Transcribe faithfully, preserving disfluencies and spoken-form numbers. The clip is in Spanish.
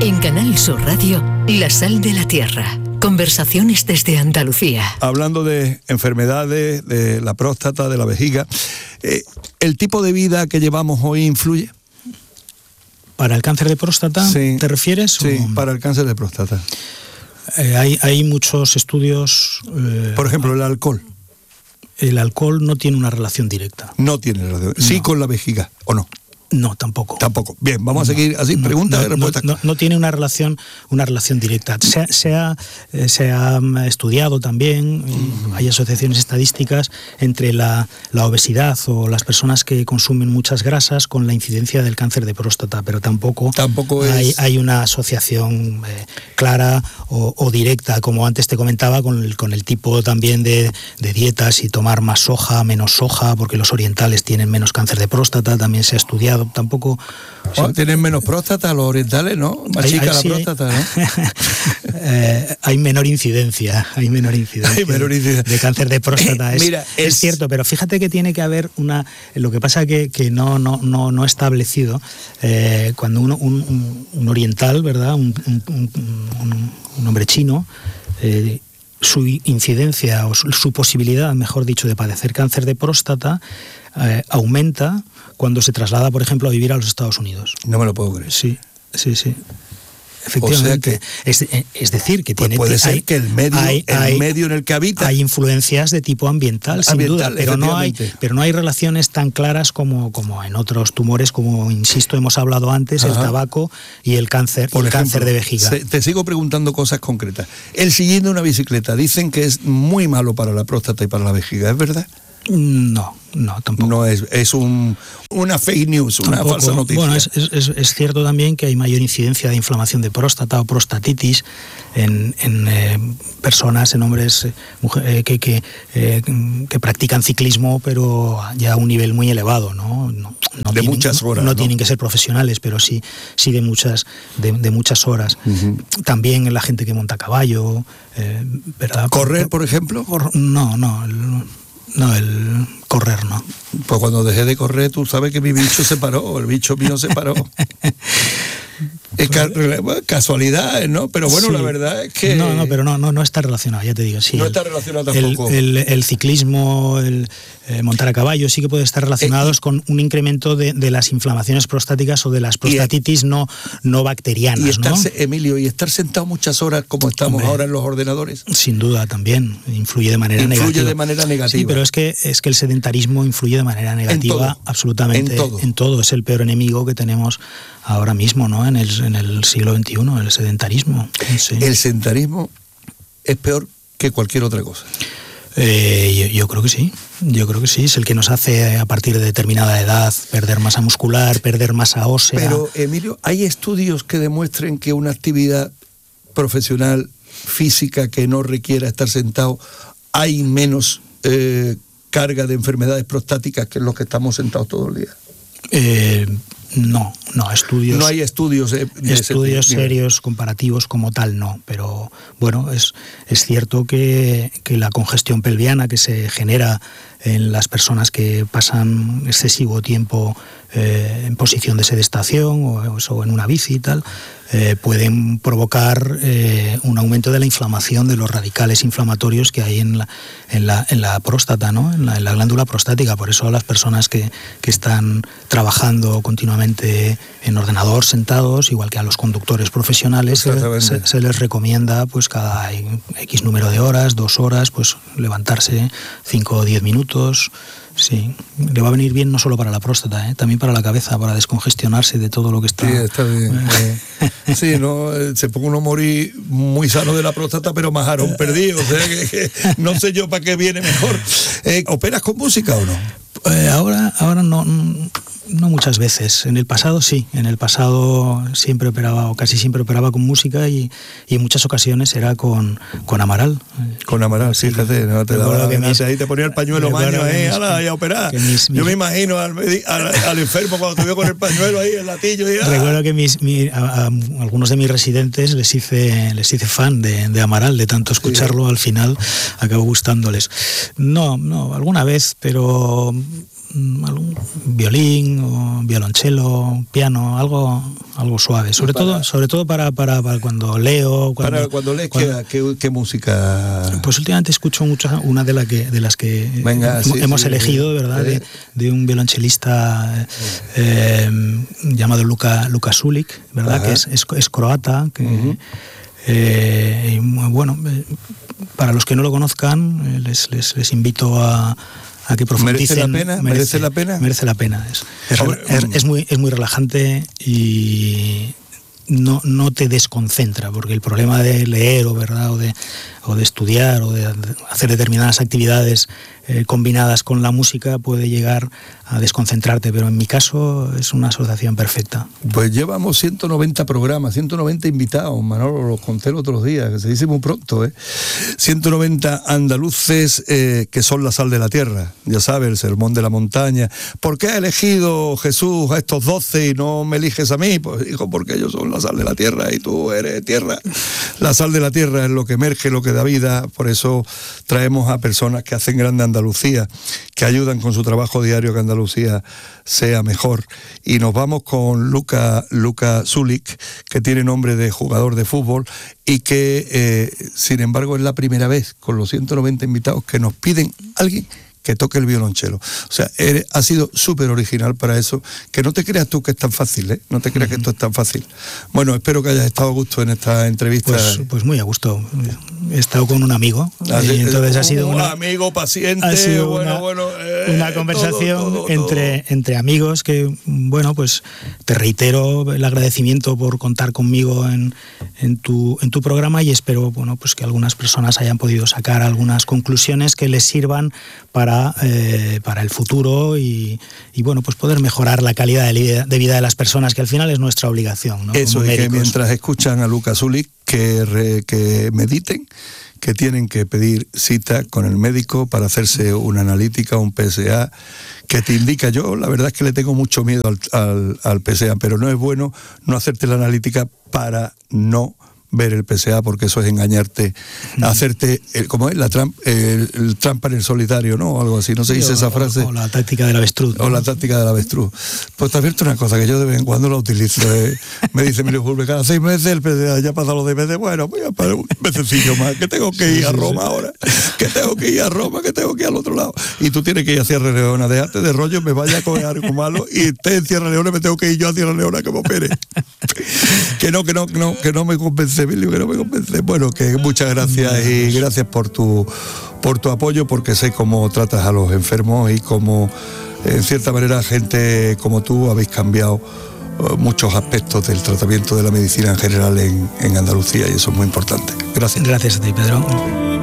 En Canal Sur Radio, La Sal de la Tierra. Conversaciones desde Andalucía. Hablando de enfermedades, de la próstata, de la vejiga, eh, ¿el tipo de vida que llevamos hoy influye? ¿Para el cáncer de próstata sí, te refieres? Sí, o... para el cáncer de próstata. Eh, hay, hay muchos estudios... Eh, Por ejemplo, el alcohol. El alcohol no tiene una relación directa. No tiene relación. Sí, no. Con la vejiga, ¿o no? No, tampoco. Tampoco. Bien, vamos a no, seguir así, no, preguntas no, y respuestas. No, no, no tiene una relación, una relación directa. Se, se, ha, eh, se ha estudiado también, uh-huh. hay asociaciones estadísticas entre la, la obesidad o las personas que consumen muchas grasas con la incidencia del cáncer de próstata, pero tampoco, tampoco hay, es... hay una asociación eh, clara o, o directa, como antes te comentaba, con el, con el tipo también de, de dietas y tomar más soja, menos soja, porque los orientales tienen menos cáncer de próstata, también se ha estudiado. Tampoco... Oh, tienen menos próstata los orientales, ¿no? Más hay, chica hay, la sí, próstata, ¿no? eh, hay menor incidencia, hay menor incidencia, hay menor incidencia. de cáncer de próstata. Eh, es, mira, es... es cierto, pero fíjate que tiene que haber una... Lo que pasa que, que no, no, no, no establecido, eh, cuando uno, un, un, un oriental, ¿verdad? Un, un, un, un hombre chino... Eh, su incidencia o su, su posibilidad, mejor dicho, de padecer cáncer de próstata eh, aumenta cuando se traslada, por ejemplo, a vivir a los Estados Unidos. No me lo puedo creer. Sí, sí, sí. Efectivamente. O sea que, es, es decir, que pues tiene... puede ser hay, que el medio, hay, el hay, medio en el que habita... Hay influencias de tipo ambiental, sin ambiental, duda, pero no, hay, pero no hay relaciones tan claras como, como en otros tumores, como, insisto, hemos hablado antes, Ajá. el tabaco y el cáncer, Por el ejemplo, cáncer de vejiga. Se, te sigo preguntando cosas concretas. El sillín de una bicicleta, dicen que es muy malo para la próstata y para la vejiga, ¿es verdad? No, no, tampoco. No es, es un, una fake news, una tampoco. falsa noticia. Bueno, es, es, es cierto también que hay mayor incidencia de inflamación de próstata o prostatitis en, en eh, personas, en hombres eh, mujer, eh, que, que, eh, que practican ciclismo, pero ya a un nivel muy elevado, ¿no? no, no de tienen, muchas horas. No, ¿no? no tienen que ser profesionales, pero sí, sí de muchas, de, de muchas horas. Uh-huh. También la gente que monta a caballo, eh, ¿verdad? ¿Correr, por ejemplo? Cor, no, no. El, No, el correr no. Pues cuando dejé de correr, tú sabes que mi bicho se paró, el bicho mío se paró. Es ca- casualidad, ¿no? Pero bueno, sí. La verdad es que... No, no, pero no, no, no está relacionado, ya te digo. Sí, no el, está relacionado tampoco. El, el, el ciclismo, el eh, montar a caballo, sí que puede estar relacionados eh, con un incremento de, de las inflamaciones prostáticas o de las prostatitis y, no, no bacterianas, y estar, ¿no? Emilio, y estar sentado muchas horas como estamos Hombre, ahora en los ordenadores. Sin duda, también. Influye de manera influye negativa. Influye de manera negativa. Sí, pero es que, es que el sedentarismo influye de manera negativa. En todo, absolutamente. En todo. En todo. Es el peor enemigo que tenemos ahora mismo, ¿no? En el, en el siglo veintiuno, el sedentarismo. Sí. El sedentarismo es peor que cualquier otra cosa. Eh, yo, yo creo que sí, yo creo que sí, es el que nos hace a partir de determinada edad perder masa muscular, perder masa ósea. Pero, Emilio, ¿hay estudios que demuestren que una actividad profesional física que no requiera estar sentado hay menos eh, carga de enfermedades prostáticas que en los que estamos sentados todo el día? Eh, no, no, estudios... No hay estudios... De, de estudios ese, serios, comparativos como tal, no. Pero, bueno, es, es cierto que, que la congestión pelviana que se genera en las personas que pasan excesivo tiempo eh, en posición de sedestación o, o en una bici y tal, eh, pueden provocar eh, un aumento de la inflamación de los radicales inflamatorios que hay en la, en la, en la próstata, ¿no? En la, en la glándula prostática. Por eso las personas que, que están trabajando continuamente en ordenador sentados, igual que a los conductores profesionales, se, se, se les recomienda pues cada X número de horas, dos horas, pues levantarse cinco o diez minutos. Sí, le va a venir bien no solo para la próstata, ¿eh? También para la cabeza, para descongestionarse de todo lo que está... Sí, está bien. Eh, sí, no, se pone uno a morir muy sano de la próstata, pero más jarón perdido, o sea que, que no sé yo para qué viene mejor. Eh, ¿Operas con música o no? Eh, ahora, ahora no... No muchas veces. En el pasado sí. En el pasado siempre operaba, o casi siempre operaba con música y, y en muchas ocasiones era con, con Amaral. Con Amaral, sí, fíjate. No, te, daba, que mis, ahí te ponía el pañuelo maño ahí, ala, y a operar. Mis, Yo mis, me imagino al, al, al enfermo cuando te veo con el pañuelo ahí, el latillo. Y, recuerdo que mis, mi, a, a, a algunos de mis residentes les hice, les hice fan de, de Amaral, de tanto escucharlo, sí. Al final acabó gustándoles. No, no, alguna vez, pero... algún violín o violonchelo, piano, algo algo suave, sobre para, todo sobre todo para, para, para cuando leo. Cuando, para cuando lees, cuando, ¿qué, qué, ¿qué música? Pues últimamente escucho mucho, una de, la que, de las que Venga, hemos, sí, hemos sí, elegido, sí, ¿verdad? Sí. De, de un violonchelista eh, llamado Luka, Luka Sulik, ¿verdad? Ajá. Que es, es, es croata, que... Uh-huh. Eh, y bueno, para los que no lo conozcan, les, les, les invito a, a que profundicen. ¿Merece la pena? ¿Merece, ¿Merece la pena? Merece la pena. Es, es, es, es, muy, es muy relajante y no, no te desconcentra, porque el problema de leer o, ¿verdad? o, de, o de estudiar o de hacer determinadas actividades eh, combinadas con la música puede llegar a desconcentrarte, pero en mi caso es una asociación perfecta. Pues llevamos ciento noventa programas, ciento noventa invitados, Manolo, los conté los otros días, que se dice muy pronto, ¿eh? ciento noventa andaluces eh, que son la sal de la tierra, ya sabes, el sermón de la montaña. ¿Por qué ha elegido Jesús a estos doce y no me eliges a mí? Pues hijo, porque ellos son la sal de la tierra y tú eres tierra. La sal de la tierra es lo que emerge, lo que da vida, por eso traemos a personas que hacen grande Andalucía, que ayudan con su trabajo diario que Andalucía sea mejor. Y nos vamos con Luka, Luka Sulik, que tiene nombre de jugador de fútbol y que, eh, sin embargo, es la primera vez con los ciento noventa invitados que nos piden alguien que toque el violonchelo. O sea, eres, ha sido súper original para eso, que no te creas tú que es tan fácil, ¿eh? No te creas uh-huh. que esto es tan fácil. Bueno, espero que hayas estado a gusto en esta entrevista. Pues, pues muy a gusto. He estado con un amigo, Así, y entonces un ha sido un amigo paciente, ha sido bueno, una, bueno, eh, una conversación todo, todo, entre, todo. entre amigos que, bueno, pues te reitero el agradecimiento por contar conmigo en, en, tu, en tu programa y espero, bueno, pues que algunas personas hayan podido sacar algunas conclusiones que les sirvan para, eh, para el futuro y, y, bueno, pues poder mejorar la calidad de vida, de vida de las personas, que al final es nuestra obligación, ¿no? Eso, Como y médicos. Que mientras escuchan a Luka Sulik, que, re, que mediten, que tienen que pedir cita con el médico para hacerse una analítica, un P S A, que te indica. Yo la verdad es que le tengo mucho miedo al, al, al P S A, pero no es bueno no hacerte la analítica para no ver el P S A, porque eso es engañarte, uh-huh. hacerte, el, ¿cómo es? La trampa, el, el trampa en el solitario, ¿no? O algo así, no se dice o, esa frase. O la táctica del avestruz. ¿no? O la táctica del avestruz. Pues te advierto una cosa, que yo de vez en cuando la utilizo. Eh. Me dice Emilio Fulve, cada seis meses el P S A, ya pasa los de meses, bueno, voy a parar un mesecillo más, que tengo que ir a Roma ahora, que tengo que ir a Roma, que tengo que ir al otro lado. Y tú tienes que ir a Sierra Leona, dejarte de rollo, me vaya a coger algo malo y esté en Sierra Leona, me tengo que ir yo a Sierra Leona que me opere. que no, que no, que no, que no me convence, Emilio, que no me convence. Bueno, que muchas gracias y gracias por tu por tu apoyo, porque sé cómo tratas a los enfermos y cómo, en cierta manera, gente como tú habéis cambiado muchos aspectos del tratamiento de la medicina en general en, en Andalucía, y eso es muy importante. Gracias. Gracias a ti, Pedro.